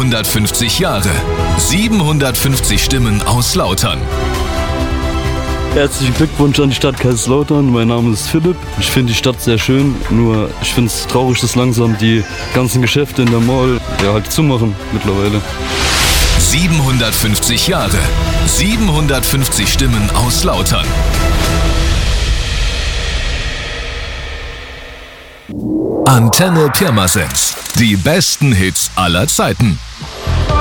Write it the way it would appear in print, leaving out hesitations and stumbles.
750 Jahre, 750 Stimmen aus Lautern. Herzlichen Glückwunsch an die Stadt Kaiserslautern. Mein Name ist Philipp. Ich finde die Stadt sehr schön, nur ich finde es traurig, dass langsam die ganzen Geschäfte in der Mall halt zumachen mittlerweile. 750 Jahre, 750 Stimmen aus Lautern. Antenne Pirmasens. Die besten Hits aller Zeiten.